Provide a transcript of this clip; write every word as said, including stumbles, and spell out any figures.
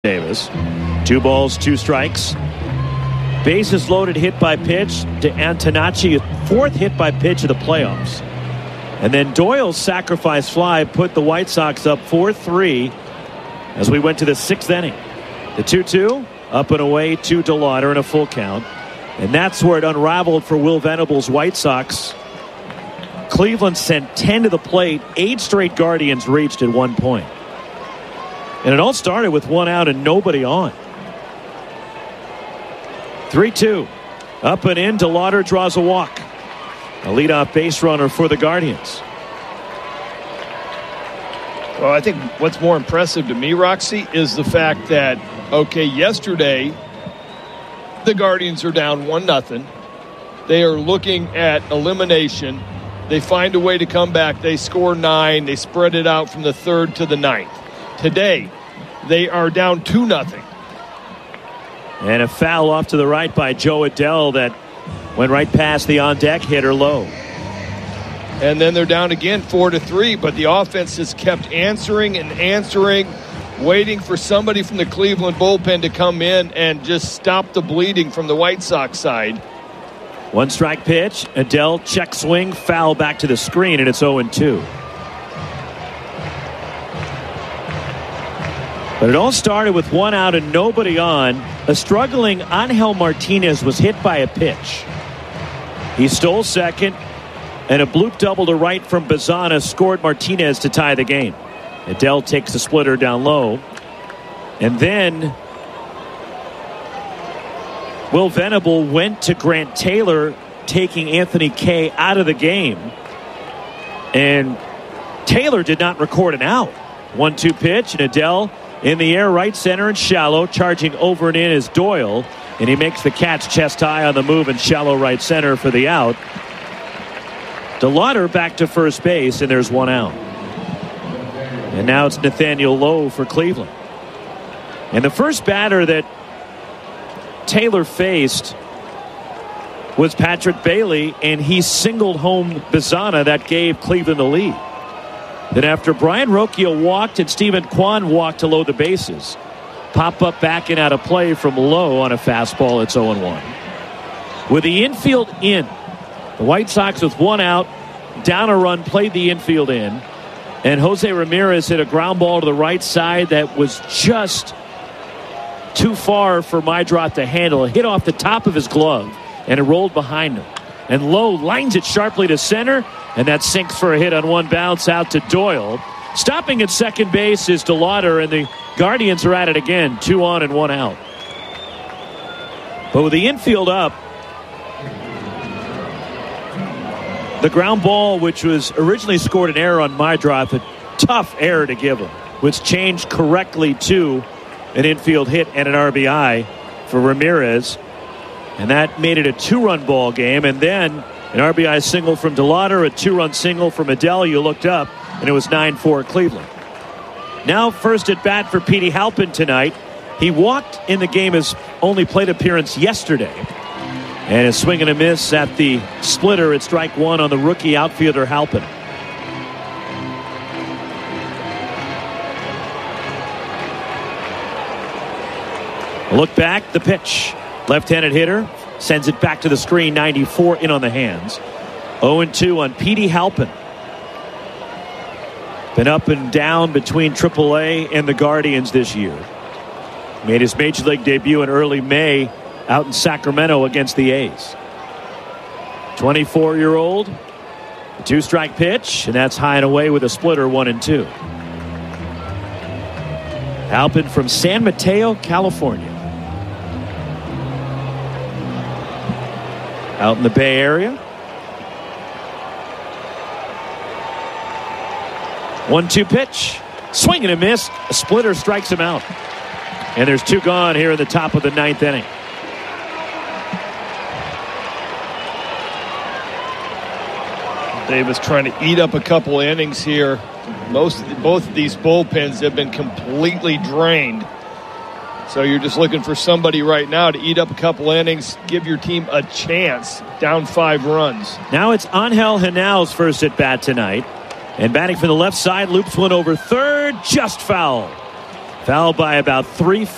Davis. Two balls, two strikes. Bases loaded, hit by pitch to Antonacci, fourth hit by pitch of the playoffs. And then Doyle's sacrifice fly put the White Sox up four three as we went to the sixth inning. The two two up and away to DeLauder in a full count. And that's where it unraveled for Will Venable's White Sox. Cleveland sent ten to the plate. Eight straight Guardians reached at one point. And it all started with one out and nobody on. three two. Up and in. DeLauder draws a walk. A leadoff base runner for the Guardians. Well, I think what's more impressive to me, Roxy, is the fact that, okay, yesterday the Guardians are down one nothing. They are looking at elimination. They find a way to come back. They score nine. They spread it out from the third to the ninth. Today, they are down two nothing. And a foul off to the right by Joe Adell that went right past the on-deck hitter Lowe. And then they're down again four to three, but the offense has kept answering and answering, waiting for somebody from the Cleveland bullpen to come in and just stop the bleeding from the White Sox side. One strike pitch. Adell check swing, foul back to the screen, and it's oh and two. But it all started with one out and nobody on. A struggling Angel Martinez was hit by a pitch. He stole second, and a bloop double to right from Bazana scored Martinez to tie the game. Adell takes the splitter down low. And then Will Venable went to Grant Taylor, taking Anthony Kay out of the game. And Taylor did not record an out. one two pitch, and Adell in the air, right center and shallow. Charging over and in is Doyle, and he makes the catch chest high on the move and shallow right center for the out. DeLauder back to first base, and there's one out. And now it's Nathaniel Lowe for Cleveland. And the first batter that Taylor faced was Patrick Bailey, and he singled home Bazana. That gave Cleveland the lead. Then after Brian Rocchio walked and Stephen Kwan walked to load the bases, pop up back and out of play from Lowe on a fastball. It's oh and one. With the infield in, the White Sox with one out, down a run, played the infield in, and Jose Ramirez hit a ground ball to the right side that was just too far for Meidroth to handle. It hit off the top of his glove, and it rolled behind him. And Lowe lines it sharply to center, and that sinks for a hit on one bounce out to Doyle. Stopping at second base is DeLauder, and the Guardians are at it again, two on and one out. But with the infield up, the ground ball, which was originally scored an error on Meidroth, a tough error to give him, was changed correctly to an infield hit and an R B I for Ramirez. And that made it a two-run ball game. And then an R B I single from DeLauder, a two-run single from Adell. You looked up, and it was nine four Cleveland. Now first at bat for Petey Halpin tonight. He walked in the game, his only plate appearance yesterday. And a swing and a miss at the splitter at strike one on the rookie outfielder Halpin. A look back, the pitch. Left-handed hitter sends it back to the screen, ninety-four in on the hands. oh and two on Petey Halpin. Been up and down between triple A and the Guardians this year. Made his major league debut in early May out in Sacramento against the A's. twenty-four-year-old, a two-strike pitch, and that's high and away with a splitter, one and two. Halpin from San Mateo, California. Out in the Bay Area. one two pitch. Swing and a miss. A splitter strikes him out. And there's two gone here in the top of the ninth inning. Davis trying to eat up a couple innings here. Most both of these bullpens have been completely drained. So you're just looking for somebody right now to eat up a couple innings, give your team a chance, down five runs. Now it's Angel Henau's first at bat tonight. And batting from the left side, loops one over third, just foul. Foul by about three